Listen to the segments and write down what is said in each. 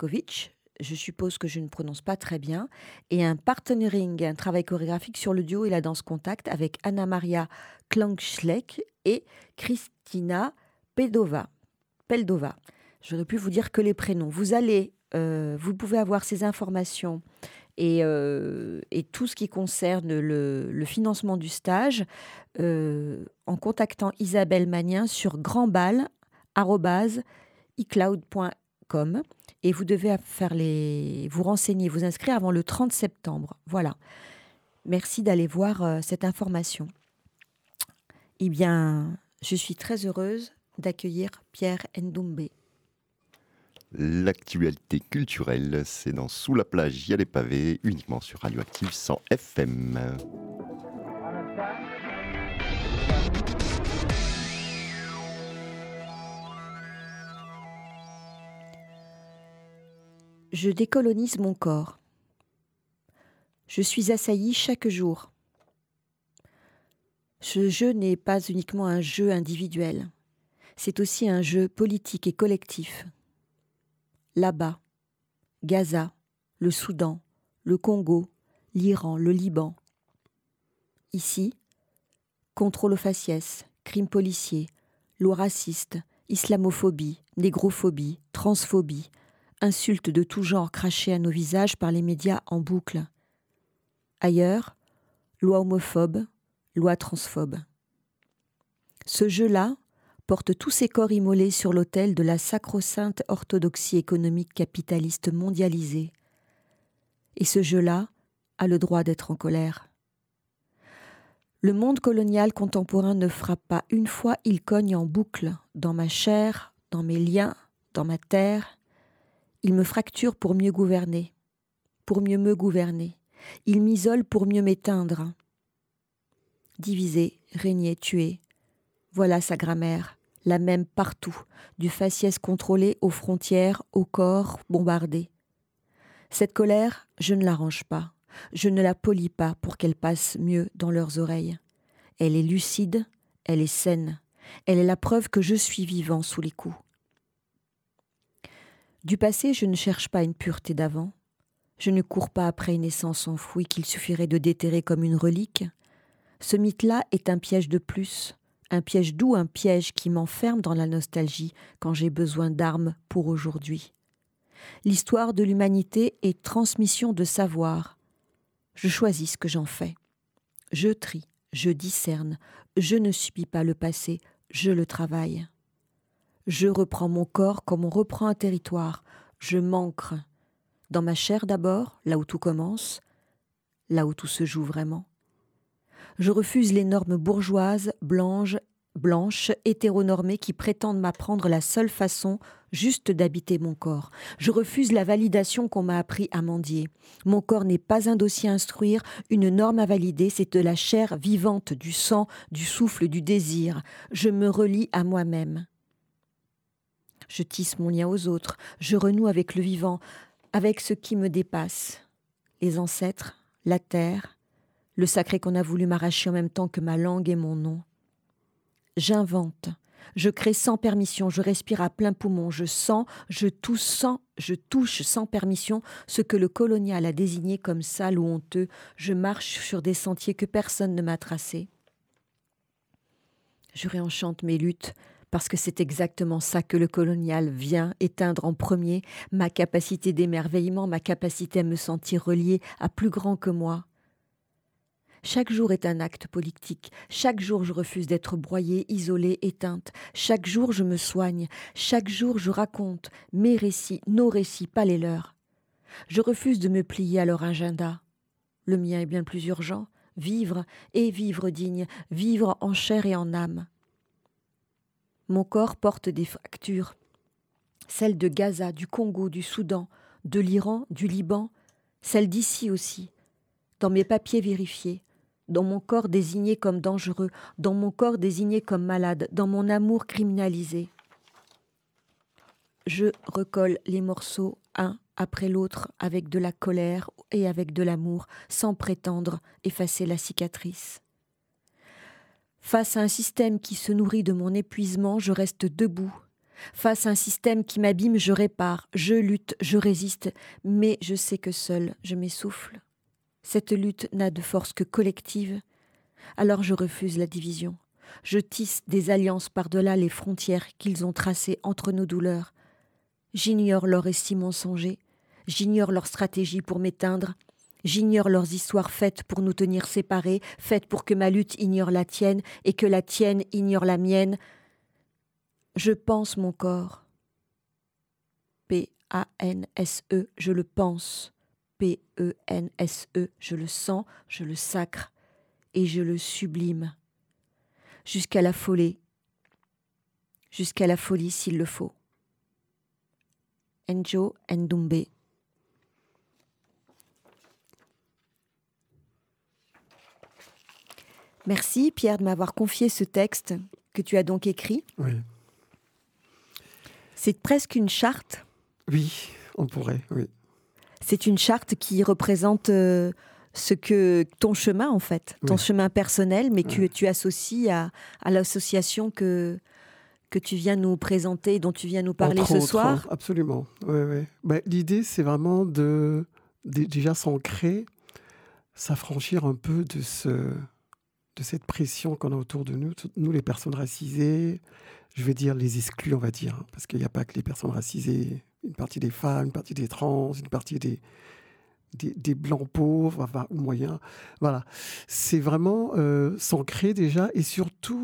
Markovic, je suppose que je ne prononce pas très bien, et un partnering, un travail chorégraphique sur le duo et la danse contact avec Anna Maria Klangschleck et Christina Peldova. J'aurais pu vous dire que les prénoms. Vous pouvez avoir ces informations et tout ce qui concerne le financement du stage en contactant Isabelle Magnin sur grandbal@icloud.com et vous devez vous renseigner, vous inscrire avant le 30 septembre. Voilà. Merci d'aller voir cette information. Eh bien, je suis très heureuse d'accueillir Pierre Ndoumbe. L'actualité culturelle, c'est dans Sous la plage, il y a les pavés, uniquement sur Radioactive 100 FM. Je décolonise mon corps. Je suis assaillie chaque jour. Ce jeu n'est pas uniquement un jeu individuel, c'est aussi un jeu politique et collectif. Là-bas, Gaza, le Soudan, le Congo, l'Iran, le Liban. Ici, contrôle aux faciès, crimes policiers, lois racistes, islamophobie, négrophobie, transphobie, insultes de tout genre crachées à nos visages par les médias en boucle. Ailleurs, loi homophobe, loi transphobe. Ce jeu-là porte tous ces corps immolés sur l'autel de la sacro-sainte orthodoxie économique capitaliste mondialisée. Et ce jeu-là a le droit d'être en colère. Le monde colonial contemporain ne frappe pas une fois, il cogne en boucle, dans ma chair, dans mes liens, dans ma terre. Il me fracture pour mieux gouverner, pour mieux me gouverner. Il m'isole pour mieux m'éteindre. Diviser, régner, tuer, voilà sa grammaire, la même partout, du faciès contrôlé aux frontières, au corps bombardé. Cette colère, je ne l'arrange pas, je ne la polis pas pour qu'elle passe mieux dans leurs oreilles. Elle est lucide, elle est saine, elle est la preuve que je suis vivant sous les coups. Du passé, je ne cherche pas une pureté d'avant. Je ne cours pas après une essence enfouie qu'il suffirait de déterrer comme une relique. Ce mythe-là est un piège de plus, un piège doux, un piège qui m'enferme dans la nostalgie quand j'ai besoin d'armes pour aujourd'hui. L'histoire de l'humanité est transmission de savoir. Je choisis ce que j'en fais. Je trie, je discerne, je ne subis pas le passé, je le travaille. Je reprends mon corps comme on reprend un territoire, je m'ancre. Dans ma chair d'abord, là où tout commence, là où tout se joue vraiment. Je refuse les normes bourgeoises, blanches, hétéronormées qui prétendent m'apprendre la seule façon juste d'habiter mon corps. Je refuse la validation qu'on m'a appris à mendier. Mon corps n'est pas un dossier à instruire, une norme à valider, c'est de la chair vivante, du sang, du souffle, du désir. Je me relie à moi-même. Je tisse mon lien aux autres, je renoue avec le vivant, avec ce qui me dépasse. Les ancêtres, la terre, le sacré qu'on a voulu m'arracher en même temps que ma langue et mon nom. J'invente, je crée sans permission, je respire à plein poumon, je sens, je touche sans permission ce que le colonial a désigné comme sale ou honteux. Je marche sur des sentiers que personne ne m'a tracés. Je réenchante mes luttes parce que c'est exactement ça que le colonial vient éteindre en premier, ma capacité d'émerveillement, ma capacité à me sentir reliée à plus grand que moi. Chaque jour est un acte politique. Chaque jour, je refuse d'être broyée, isolée, éteinte. Chaque jour, je me soigne. Chaque jour, je raconte mes récits, nos récits, pas les leurs. Je refuse de me plier à leur agenda. Le mien est bien plus urgent. Vivre et vivre digne, vivre en chair et en âme. Mon corps porte des fractures. Celles de Gaza, du Congo, du Soudan, de l'Iran, du Liban. Celles d'ici aussi. Dans mes papiers vérifiés. Dans mon corps désigné comme dangereux, dans mon corps désigné comme malade, dans mon amour criminalisé. Je recolle les morceaux un après l'autre avec de la colère et avec de l'amour, sans prétendre effacer la cicatrice. Face à un système qui se nourrit de mon épuisement, je reste debout. Face à un système qui m'abîme, je répare, je lutte, je résiste, mais je sais que seul, je m'essouffle. Cette lutte n'a de force que collective, alors je refuse la division. Je tisse des alliances par-delà les frontières qu'ils ont tracées entre nos douleurs. J'ignore leur récit mensonger, j'ignore leur stratégie pour m'éteindre, j'ignore leurs histoires faites pour nous tenir séparés, faites pour que ma lutte ignore la tienne et que la tienne ignore la mienne. Je pense mon corps. P-A-N-S-E, je le pense. P-E-N-S-E, je le sens, je le sacre et je le sublime. Jusqu'à la folie s'il le faut. Njo Ndoumbe. Merci Pierre de m'avoir confié ce texte que tu as donc écrit. Oui. C'est presque une charte. Oui, on pourrait, oui. C'est une charte qui représente ce que ton chemin en fait, ton chemin personnel, mais que tu associes à l'association que tu viens nous présenter, dont tu viens nous parler ce soir. Absolument, oui. Ben, l'idée, c'est vraiment de déjà s'ancrer, s'affranchir un peu de cette pression qu'on a autour de nous, nous les personnes racisées, je vais dire les exclus, on va dire, hein, parce qu'il n'y a pas que les personnes racisées, une partie des femmes, une partie des trans, une partie des blancs pauvres, enfin, ou moyens. Voilà, c'est vraiment s'ancrer déjà, et surtout,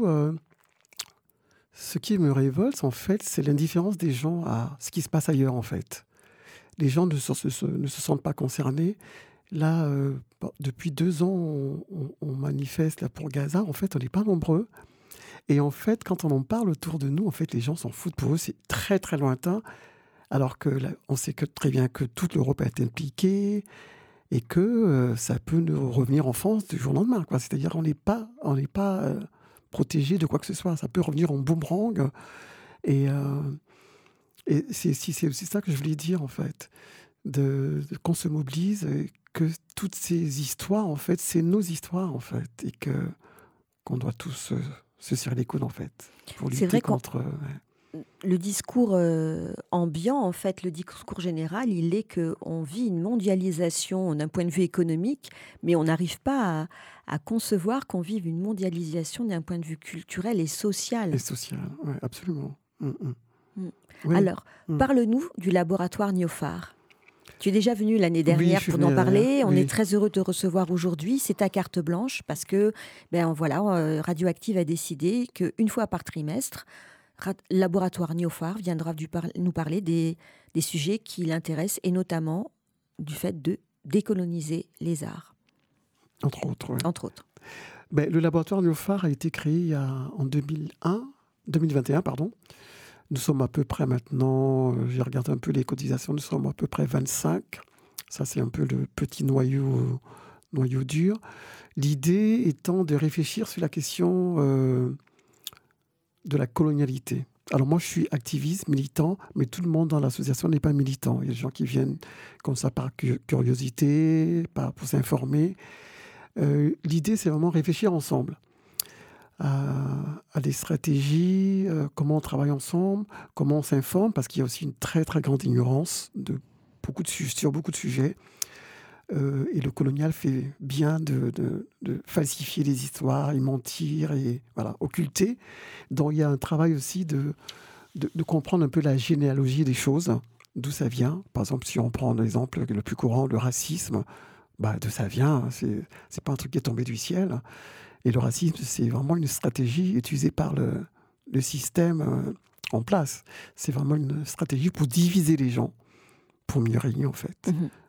ce qui me révolte, en fait, c'est l'indifférence des gens à ce qui se passe ailleurs, en fait. Les gens ne se sentent pas concernés. Là, depuis 2 ans, on manifeste là, pour Gaza. En fait, on n'est pas nombreux. Et en fait, quand on en parle autour de nous, en fait, les gens s'en foutent. Pour eux, c'est très, très lointain. Alors que là, on sait très bien que toute l'Europe est impliquée et que ça peut nous revenir en France du jour au lendemain, quoi. C'est-à-dire qu'on n'est pas protégé de quoi que ce soit. Ça peut revenir en boomerang. Et c'est ça que je voulais dire, en fait. Qu'on se mobilise, que toutes ces histoires, en fait, c'est nos histoires, en fait. Et qu'on doit tous se serrer les coudes, en fait. Pour lutter vrai contre... Le discours ambiant, en fait, le discours général, il est qu'on vit une mondialisation d'un point de vue économique, mais on n'arrive pas à concevoir qu'on vive une mondialisation d'un point de vue culturel et social. Et social, oui, absolument. Oui. Alors, parle-nous du laboratoire Niofar. Tu es déjà venu l'année dernière pour en parler. On est très heureux de te recevoir aujourd'hui. C'est ta carte blanche parce que Radioactive a décidé qu'une fois par trimestre, Laboratoire Niofar viendra nous parler des sujets qui l'intéressent et notamment du fait de décoloniser les arts. Entre autres, oui. Entre autres. Ben, le laboratoire Niofar a été créé en 2021, pardon. Nous sommes à peu près maintenant, j'ai regardé un peu les cotisations, nous sommes à peu près 25. Ça, c'est un peu le petit noyau dur. L'idée étant de réfléchir sur la question de la colonialité. Alors moi, je suis activiste, militant, mais tout le monde dans l'association n'est pas militant. Il y a des gens qui viennent comme ça par curiosité, pour s'informer. L'idée, c'est vraiment réfléchir ensemble à des stratégies, comment on travaille ensemble, comment on s'informe, parce qu'il y a aussi une très, très grande ignorance sur beaucoup de sujets. Et le colonial fait bien de falsifier les histoires et mentir et occulter. Donc il y a un travail aussi de comprendre un peu la généalogie des choses, d'où ça vient. Par exemple, si on prend l'exemple le plus courant, le racisme, d'où ça vient, c'est pas un truc qui est tombé du ciel. Et le racisme, c'est vraiment une stratégie utilisée par le système en place. C'est vraiment une stratégie pour diviser les gens, pour mieux régner, en fait.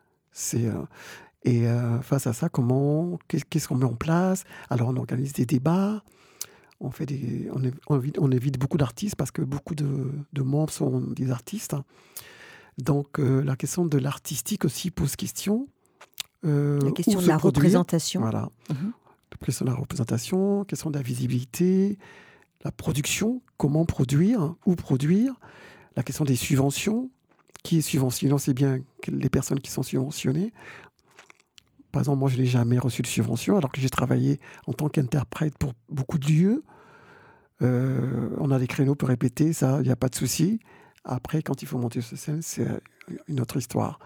Face à ça, qu'est-ce qu'on met en place? Alors, on organise des débats, on évite beaucoup d'artistes parce que beaucoup de membres sont des artistes. Donc, la question de l'artistique aussi pose question. La question de la représentation. Voilà. La question de la représentation, question de la visibilité, la production, comment produire, où produire, la question des subventions. Qui est subventionné? C'est bien les personnes qui sont subventionnées. Par exemple, moi, je n'ai jamais reçu de subvention, alors que j'ai travaillé en tant qu'interprète pour beaucoup de lieux. On a des créneaux pour répéter, ça, il n'y a pas de souci. Après, quand il faut monter sur scène, c'est une autre histoire.